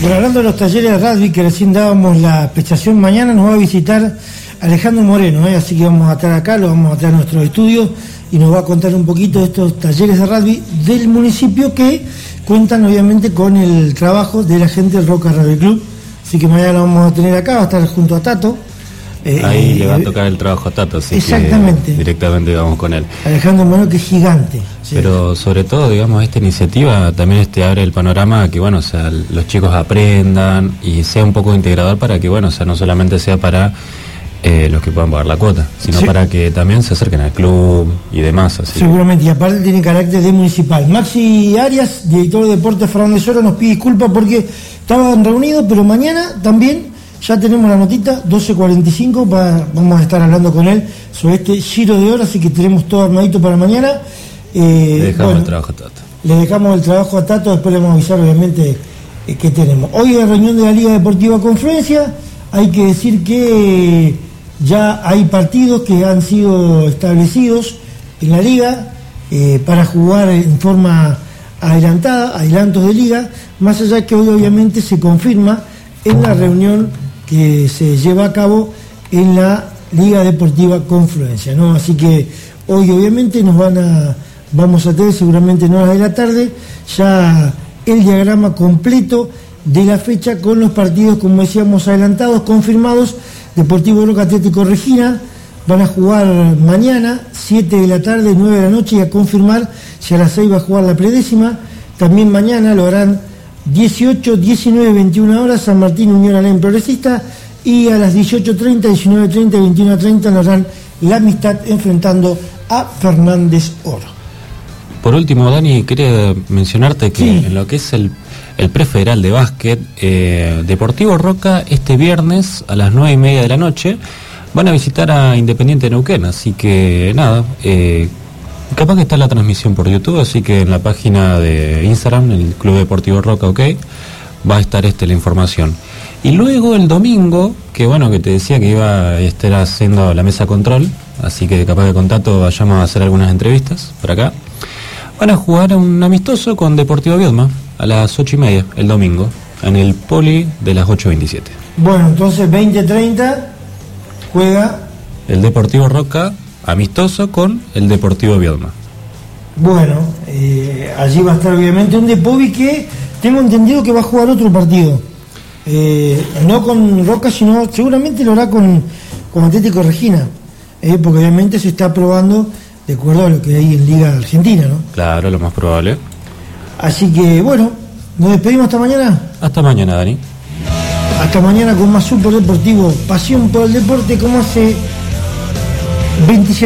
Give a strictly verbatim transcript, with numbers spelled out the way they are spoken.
Bueno, hablando de los talleres de rugby que recién dábamos la prestación, mañana nos va a visitar Alejandro Moreno, ¿eh? Así que vamos a estar acá, lo vamos a traer a nuestros estudios y nos va a contar un poquito de estos talleres de rugby del municipio que cuentan obviamente con el trabajo de la gente del Roca Rugby Club. Así que mañana lo vamos a tener acá, va a estar junto a Tato. Eh, Ahí eh, le va a tocar el trabajo a Tato, así exactamente. Que directamente vamos con él. Alejandro Moreno, que es gigante. ¿Sí? Pero sobre todo, digamos, esta iniciativa también este abre el panorama a que, bueno, o sea, los chicos aprendan y sea un poco integrador para que, bueno, o sea, no solamente sea para eh, los que puedan pagar la cuota, sino sí, para que también se acerquen al club y demás. Así. Seguramente, y aparte tiene carácter de municipal. Maxi Arias, director de Deportes Fernández Oro, nos pide disculpas porque estaban reunidos, pero mañana también ya tenemos la notita, doce cuarenta y cinco, va, vamos a estar hablando con él sobre este giro de oro, así que tenemos todo armadito para mañana. Eh, le dejamos bueno, el trabajo a Tato. Le dejamos el trabajo a Tato, después le vamos a avisar obviamente eh, qué tenemos. Hoy es la reunión de la Liga Deportiva Confluencia, hay que decir que ya hay partidos que han sido establecidos en la liga eh, para jugar en forma adelantada, adelantos de liga, más allá que hoy obviamente se confirma en la reunión que se lleva a cabo en la Liga Deportiva Confluencia, ¿no? Así que hoy obviamente nos van a vamos a tener seguramente en horas de la tarde ya el diagrama completo de la fecha con los partidos, como decíamos, adelantados, confirmados. Deportivo Roca Atlético Regina van a jugar mañana, siete de la tarde, nueve de la noche, y a confirmar si a las seis va a jugar la predécima. También mañana lo harán dieciocho, diecinueve, veintiuna horas, San Martín Unión Alén Progresista, y a las dieciocho treinta, diecinueve treinta y veintiuno treinta lo harán La Amistad enfrentando a Fernández Oro. Por último, Dani, quería mencionarte que sí, en lo que es el, el prefederal de básquet, eh, Deportivo Roca este viernes a las nueve y media de la noche van a visitar a Independiente Neuquén, así que nada, eh, capaz que está la transmisión por YouTube, así que en la página de Instagram, el Club Deportivo Roca, ok, va a estar este la información. Y luego el domingo, que bueno, que te decía que iba a estar haciendo la mesa control, así que capaz de contacto vayamos a hacer algunas entrevistas por acá. Van a jugar un amistoso con Deportivo Viedma a las ocho y media el domingo, en el Poli de las ocho veintisiete. Bueno, entonces veinte treinta juega el Deportivo Roca amistoso con el Deportivo Viedma. Bueno, eh, allí va a estar obviamente un Depovi que tengo entendido que va a jugar otro partido. Eh, no con Roca, sino seguramente lo hará con, con Atlético Regina, eh, porque obviamente se está probando de acuerdo a lo que hay en Liga Argentina, ¿no? Claro, lo más probable. Así que bueno, nos despedimos hasta mañana. Hasta mañana, Dani. Hasta mañana con más Super Deportivo, pasión por el deporte como hace veintisiete